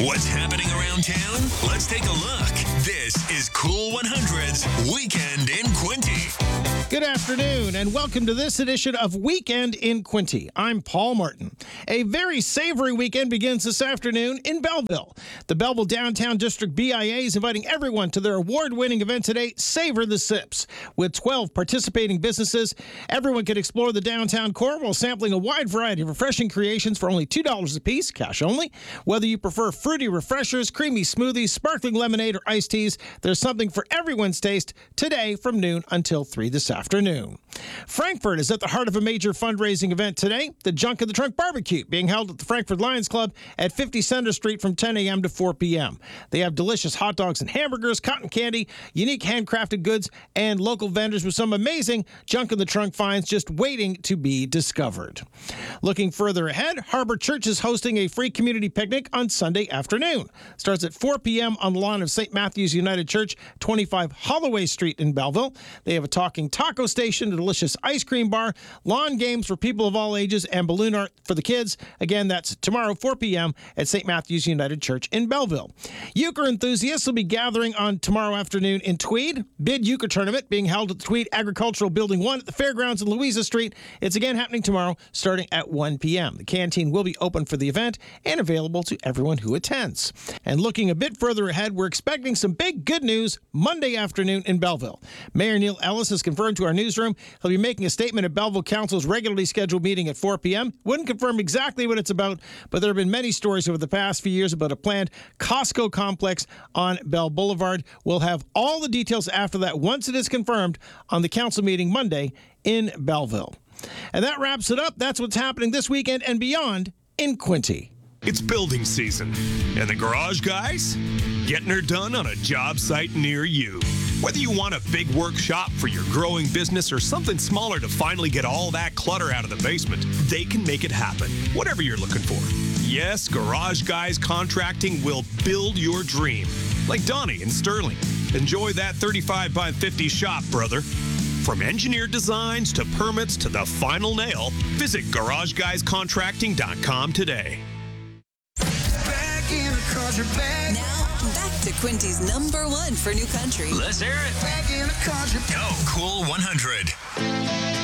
What's happening around town? Let's take a look. This is Cool 100's Weekend in Quinty. Good afternoon, and welcome to this edition of Weekend in Quinty. I'm Paul Martin. A very savory weekend begins this afternoon in Belleville. The Belleville Downtown District BIA is inviting everyone to their award-winning event today, Savor the Sips. With 12 participating businesses, everyone can explore the downtown core while sampling a wide variety of refreshing creations for only $2 a piece, cash only. Whether you prefer fruity refreshers, creamy smoothies, sparkling lemonade, or iced teas, there's something for everyone's taste today from noon until 3 this afternoon. Frankfurt is at the heart of a major fundraising event today, the Junk in the Trunk Barbecue, being held at the Frankfurt Lions Club at 50 Center Street from 10 a.m. to 4 p.m. They have delicious hot dogs and hamburgers, cotton candy, unique handcrafted goods, and local vendors with some amazing Junk in the Trunk finds just waiting to be discovered. Looking further ahead, Harbor Church is hosting a free community picnic on Sunday afternoon. Starts at 4 p.m. on the lawn of St. Matthew's United Church, 25 Holloway Street in Belleville. They have a talking taco station, a delicious ice cream bar, lawn games for people of all ages, and balloon art for the kids. Again, that's tomorrow, 4 p.m. at St. Matthew's United Church in Belleville. Euchre enthusiasts will be gathering on tomorrow afternoon in Tweed. Bid Euchre Tournament being held at the Tweed Agricultural Building 1 at the Fairgrounds in Louisa Street. It's again happening tomorrow starting at 1 p.m. The canteen will be open for the event and available to everyone who attends. And looking a bit further ahead, we're expecting some big good news Monday afternoon in Belleville. Mayor Neil Ellis has confirmed to our newsroom he'll be making a statement at Belleville Council's regularly scheduled meeting at 4 p.m. Wouldn't confirm exactly what it's about, but there have been many stories over the past few years about a planned Costco complex on Bell Boulevard. We'll have all the details after that once it is confirmed on the council meeting Monday in Belleville. And that wraps it up. That's what's happening this weekend and beyond in Quinty. It's building season, and the garage guys getting her done on a job site near you. Whether you want a big workshop for your growing business or something smaller to finally get all that clutter out of the basement, they can make it happen, whatever you're looking for. Yes, Garage Guys Contracting will build your dream. Like Donnie in Sterling. Enjoy that 35 by 50 shop, brother. From engineered designs to permits to the final nail, visit GarageGuysContracting.com today. Now, back to Quinty's #1 for new country. Let's hear it. Go Cool 100.